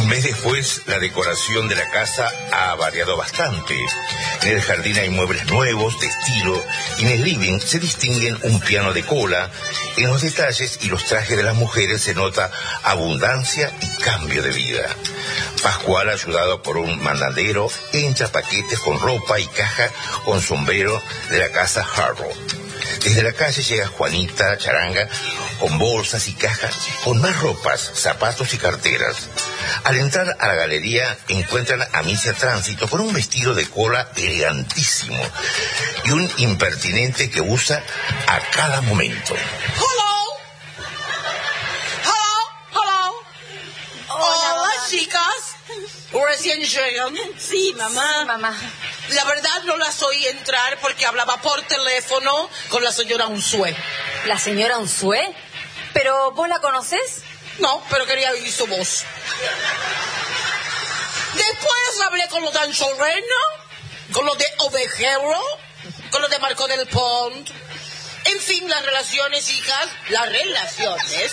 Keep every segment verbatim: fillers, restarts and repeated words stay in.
Un mes después, la decoración de la casa ha variado bastante. En el jardín hay muebles nuevos, de estilo, y en el living se distinguen un piano de cola. En los detalles y los trajes de las mujeres se nota abundancia y cambio de vida. Pascual, ayudado por un mandadero, entra paquetes con ropa y caja con sombrero de la casa Harrow. Desde la calle llega Juanita Charanga con bolsas y cajas con más ropas, zapatos y carteras. Al entrar a la galería encuentran a Misia Tránsito con un vestido de cola elegantísimo y un impertinente que usa a cada momento. Hello. Hello, hello. Hola, Hola, mamá. chicas. Recién llegan. Sí, mamá. Sí, mamá. La verdad no las oí entrar porque hablaba por teléfono con la señora Unzué. ¿La señora Unzué? ¿Pero vos la conocés? No, pero quería oír su voz. Después hablé con los de Anchorena, con los de Ovejero, con los de Marco del Pont. En fin, las relaciones, hijas, las relaciones.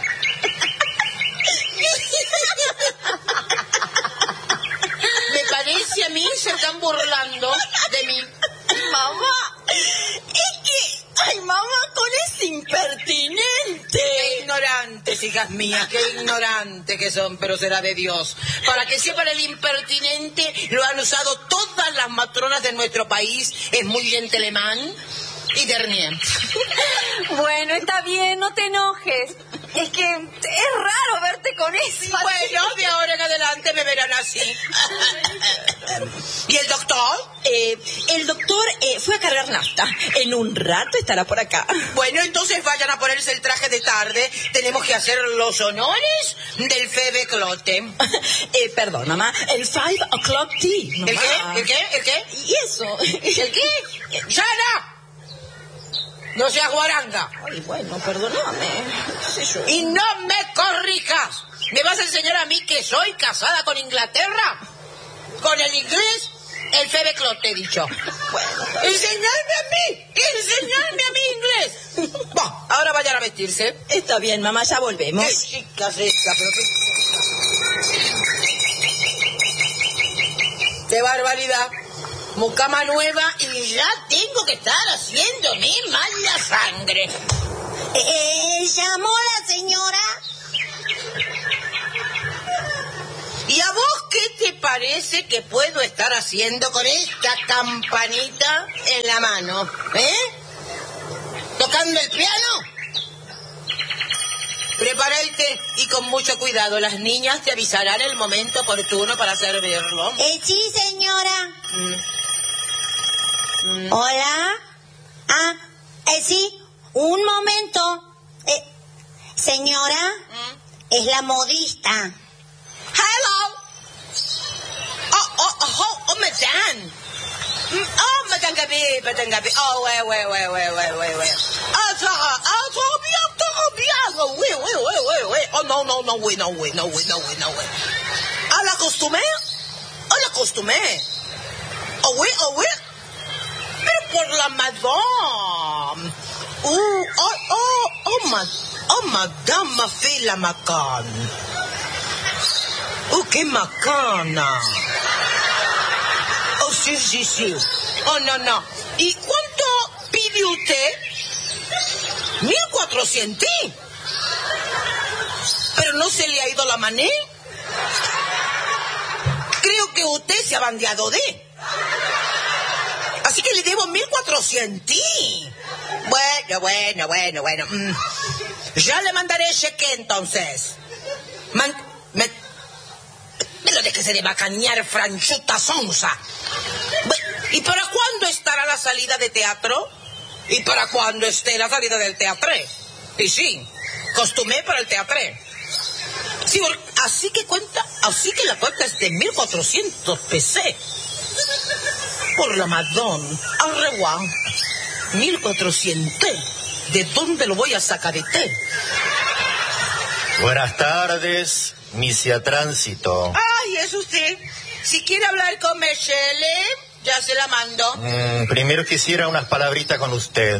Me parece a mí se están burlando de mí. Mamá, es que... Ay, mamá, con ese impertinente. Qué ignorantes, hijas mías, qué ignorantes que son, pero será de Dios. Para que sepan, el impertinente lo han usado todas las matronas de nuestro país. Es muy gentleman y dernier. Bueno, está bien, no te enojes. Es que es raro verte con eso. Bueno, de ahora en adelante me verán así. ¿Y el doctor? Eh, el doctor eh, fue a cargar nafta. En un rato estará por acá. Bueno, entonces vayan a ponerse el traje de tarde. Tenemos que hacer los honores del Febe Clote. eh, perdón, mamá. El five o'clock tea. Mamá. ¿El qué? ¿El qué? ¿El qué? ¿Y eso? ¿El qué? ¡Yana! No seas guaranga. Ay, bueno, perdóname. ¿Qué sé yo? Y no me corrijas. ¿Me vas a enseñar a mí que soy casada con Inglaterra? ¿Con el inglés? El Febeclot, te he dicho. Bueno, ¡Enseñarme a mí! ¡Enseñarme a mí inglés! Bueno, ahora vayan a vestirse. está bien, mamá, ya volvemos. ¡Qué chicas esta, pero qué... ¡Qué barbaridad! Mucama nueva y ya tengo que estar haciéndome mala sangre. Eh, ¿llamó la señora? ¿Y a vos qué te parece que puedo estar haciendo con esta campanita en la mano? ¿Eh? ¿Tocando el piano? Prepárate y con mucho cuidado. Las niñas te avisarán el momento oportuno para servirlo. Eh, sí, señora. Mm. Mm. Hola. Ah, eh, sí, un momento. Eh, señora, Mm. es la modista. Hello. Oh, oh, oh, oh, madame. Mm, Oh, madame Gabi, madame Gabi. Oh, ouais, ouais, ouais, ouais, ouais, ouais, ouais. Ah, ça, ah, trop bien, trop bien. Oh, oui, oui, oui, oui, oui. Oh, non, non, non, oui, non, oui, non, oui, non, oui, non, oui. Ah, la costumé? Oh, la costumé. Oh, oui, oh, oui. Pero por la madame. Oh, oh, oh, oh, ma, oh, madame m'a fait la macane. Oh, qué macana. Oh, sí, sí, sí. Oh, no, no. ¿Y cuánto pide usted? Mil cuatrocientos. ¿Pero no se le ha ido la mané? Creo que usted se ha bandeado de. Así que le debo mil cuatrocientos. Bueno, bueno, bueno, bueno. Mm. Ya le mandaré cheque entonces. Man... Me... Me lo dejes de bacanear, franchuta sonza. ¿Y para cuándo estará la salida de teatro? ¿Y para cuándo esté la salida del teatre? Y sí, costumé para el teatre. Sí, así que cuenta, así que la cuenta es de mil cuatrocientos pesos. Por la Madonna, al revoir. Mil cuatrocientos. ¿De dónde lo voy a sacar de té? Buenas tardes, Misia Tránsito. Ay, es usted. Si quiere hablar con Michelle, ya se la mando. Mm, primero quisiera unas palabritas con usted.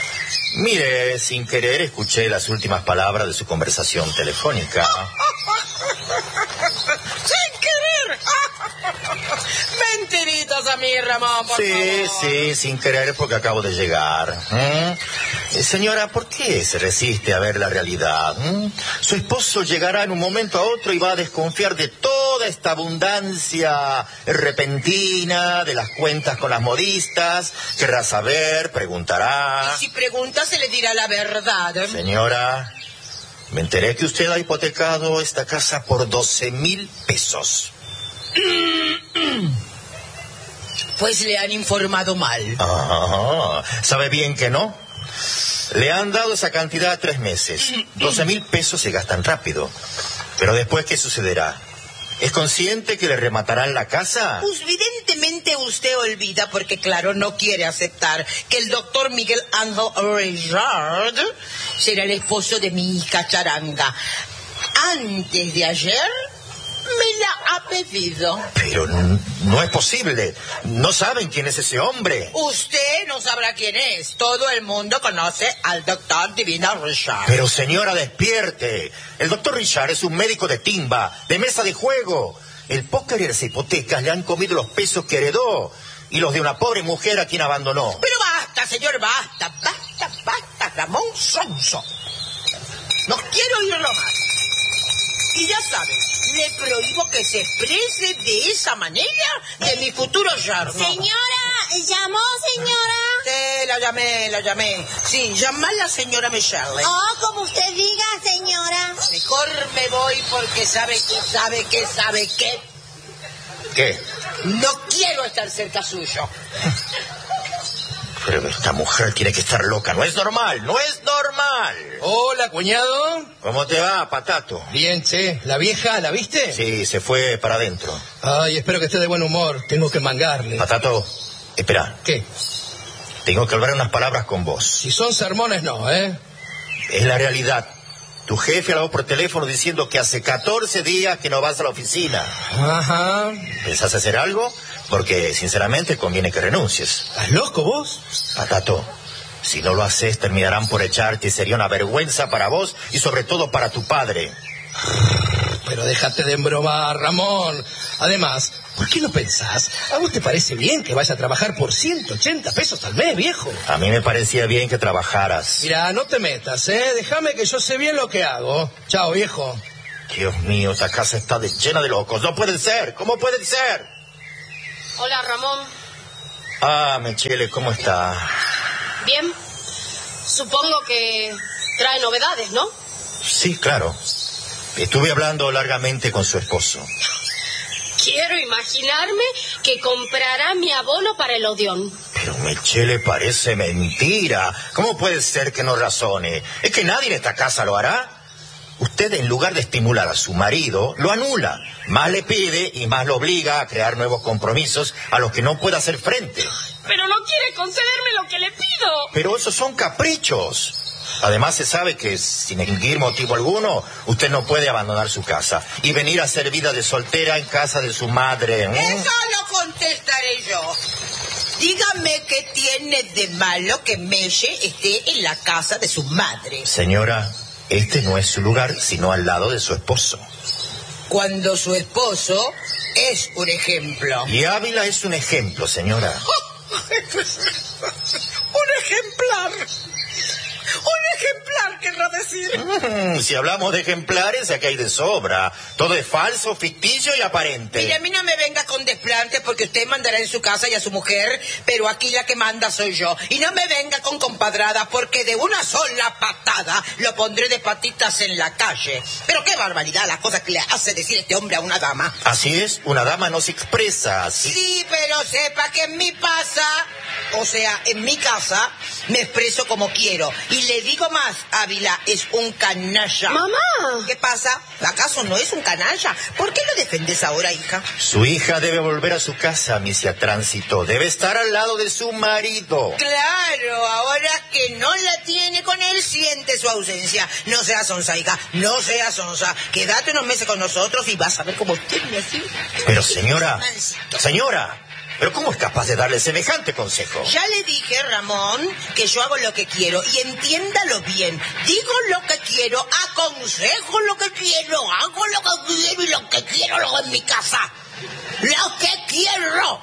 Mire, sin querer escuché las últimas palabras de su conversación telefónica. ¡Sin querer! Mentiritas a mí, Ramón, por Sí, favor. sí, sin querer porque acabo de llegar. ¿Mm? Eh, señora, ¿por qué se resiste a ver la realidad? ¿Mm? Su esposo llegará en un momento a otro y va a desconfiar de toda esta abundancia repentina, de las cuentas con las modistas, querrá saber, preguntará. Y si pregunta, se le dirá la verdad. Señora, me enteré que usted ha hipotecado esta casa por doce mil pesos. Pues le han informado mal. Ah, ¿sabe bien que no? Le han dado esa cantidad a tres meses. doce mil pesos se gastan rápido. Pero después, ¿qué sucederá? ¿Es consciente que le rematarán la casa? Pues evidentemente usted olvida, porque claro, no quiere aceptar que el doctor Miguel Ángel Richard será el esposo de mi hija Charanga. Antes de ayer me la ha pedido. Pero n- no es posible. No saben quién es ese hombre. Usted no sabrá quién es. Todo el mundo conoce al doctor Divina Richard. Pero señora, despierte. El doctor Richard es un médico de timba, de mesa de juego. El póker y las hipotecas le han comido los pesos que heredó y los de una pobre mujer a quien abandonó. Pero basta, señor, basta, basta, basta, Ramón Sonso. No quiero oírlo más. Y ya saben, le prohíbo que se exprese de esa manera de mi futuro yerno. Señora, ¿llamó, señora? Sí, la llamé, la llamé. Sí, llama a la señora Michelle. Oh, como usted diga, señora. Mejor me voy porque sabe que, sabe que, sabe que ¿Qué? no quiero estar cerca suyo. Pero esta mujer tiene que estar loca. No es normal, no es normal. Hola, cuñado. ¿Cómo te va, Patato? Bien, che. ¿La vieja la viste? Sí, se fue para adentro. Ay, espero que esté de buen humor. Tengo que mangarle. Patato, espera. ¿Qué? Tengo que hablar unas palabras con vos. Si son sermones, no, ¿eh? Es la realidad. Tu jefe habló por teléfono diciendo que hace catorce días que no vas a la oficina. Ajá. ¿Pensás hacer algo? Porque, sinceramente, conviene que renuncies. ¿Estás loco vos? Patato, si no lo haces, terminarán por echarte y sería una vergüenza para vos y sobre todo para tu padre. Pero déjate de embromar, Ramón. Además, ¿por qué no pensás? ¿A vos te parece bien que vaya a trabajar por ciento ochenta pesos al mes, viejo? A mí me parecía bien que trabajaras. Mira, no te metas, ¿eh? Déjame que yo sé bien lo que hago. Chao, viejo. Dios mío, esta casa está de- llena de locos. No pueden ser. ¿Cómo pueden ser? Hola, Ramón. Ah, Michele, ¿cómo está? Bien. Supongo que trae novedades, ¿no? Sí, claro. Estuve hablando largamente con su esposo. Quiero imaginarme que comprará mi abono para el Odeón. Pero Michele, parece mentira. ¿Cómo puede ser que no razone? ¿Es que nadie en esta casa lo hará? Usted, en lugar de estimular a su marido, lo anula. Más le pide y más lo obliga a crear nuevos compromisos a los que no puede hacer frente. Pero no quiere concederme lo que le pido. Pero esos son caprichos. Además, se sabe que, sin ningún motivo alguno, usted no puede abandonar su casa y venir a hacer vida de soltera en casa de su madre. ¿eh? Eso lo contestaré yo. Dígame qué tiene de malo que Meche esté en la casa de su madre. Señora, este no es su lugar, sino al lado de su esposo. Cuando su esposo es un ejemplo. Y Ávila es un ejemplo, señora. Un ejemplar. Un ejemplar, querrá decir. Mm, si hablamos de ejemplares, aquí hay de sobra. Todo es falso, ficticio y aparente. Mire, a mí no me venga con desplantes porque usted mandará en su casa y a su mujer, pero aquí la que manda soy yo. Y no me venga con compadradas porque de una sola patada lo pondré de patitas en la calle. Pero qué barbaridad las cosas que le hace decir este hombre a una dama. Así es, una dama no se expresa así. Sí, pero sepa que en mi casa, o sea, en mi casa, me expreso como quiero. Y le digo más, Ávila es un canalla. Mamá. ¿Qué pasa? ¿Acaso no es un canalla? ¿Por qué lo defendes ahora, hija? Su hija debe volver a su casa, misia Tránsito. Debe estar al lado de su marido. Claro, ahora que no la tiene con él, siente su ausencia. No seas sonsa, hija, no seas sonsa. Quédate unos meses con nosotros y vas a ver cómo tiene así. Pero señora, señora, ¿Pero cómo es capaz de darle semejante consejo? Ya le dije, Ramón, que yo hago lo que quiero. Y entiéndalo bien. Digo lo que quiero, aconsejo lo que quiero, hago lo que quiero y lo que quiero lo hago en mi casa. ¡Lo que quiero!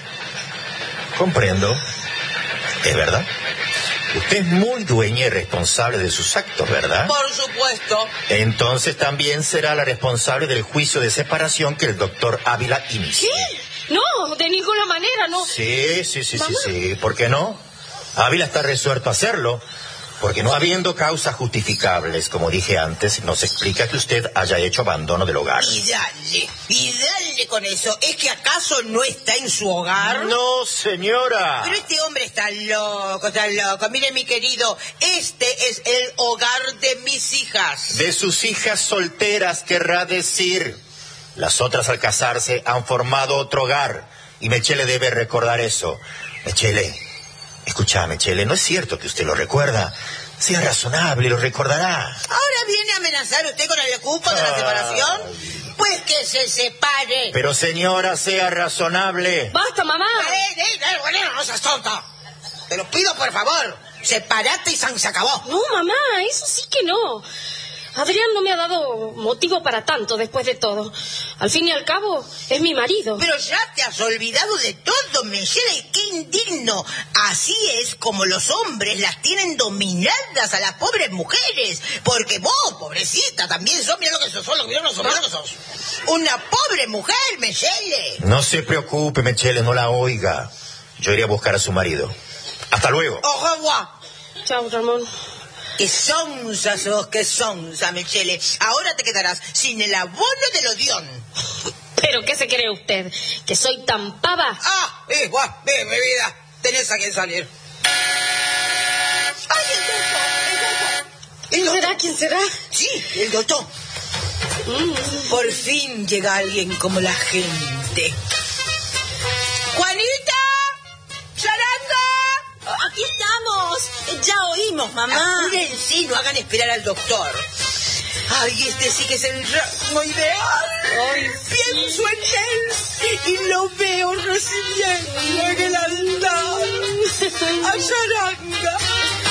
Comprendo. Es verdad. Usted es muy dueña y responsable de sus actos, ¿verdad? Por supuesto. Entonces también será la responsable del juicio de separación que el doctor Ávila inicie. ¿Qué? No, de ninguna manera, no. Sí, sí, sí, ¿Mamá? sí, sí. ¿Por qué no? Ávila está resuelto a hacerlo. Porque no habiendo causas justificables, como dije antes, nos explica que usted haya hecho abandono del hogar. Y dale, y dale con eso. ¿Es que acaso no está en su hogar? No, señora. Pero este hombre está loco, está loco. Mire, mi querido, este es el hogar de mis hijas. De sus hijas solteras, querrá decir. Las otras al casarse han formado otro hogar. Y Mechele debe recordar eso. Mechele, escúchame, Mechele, no es cierto que usted lo recuerda. Sea razonable, lo recordará. ¿Ahora viene a amenazar usted con el cupo de la separación? Pues que se separe. Pero señora, sea razonable. ¡Basta, mamá! ¡Eh, eh, eh, bueno, no seas tonta! Te lo pido, por favor. Separate y san se acabó. No, mamá, eso sí que no. Adrián no me ha dado motivo para tanto después de todo. Al fin y al cabo, es mi marido. Pero ya te has olvidado de todo, Michelle. ¡Qué indigno! Así es como los hombres las tienen dominadas a las pobres mujeres. Porque vos, pobrecita, también sos, mira lo que sos, lo que mira lo que sos, mira lo que sos. Una pobre mujer, Michelle. No se preocupe, Mechele, no la oiga. Yo iré a buscar a su marido. Hasta luego. Au revoir. Chao, Ramón. ¡Qué sonsa sos, qué sonsa, Michele! Ahora te quedarás sin el abono del odión. ¿Pero qué se cree usted? ¿Que soy tan pava? ¡Ah! Eh, guau, ve, mi vida, tenés a quien salir. ¡Ay, el doctor! ¡El doctor! ¿Quién será? ¿Quién será? Sí, el doctor. Mm. Por fin llega alguien como la gente. ¡Juanita! ¡Charanga! Aquí estamos. Ya oímos, mamá. Apúrense, no hagan esperar al doctor. Ay, este sí que es el ramo ideal. Ay, pienso en él y lo veo recibiendo en el altar a Charanga.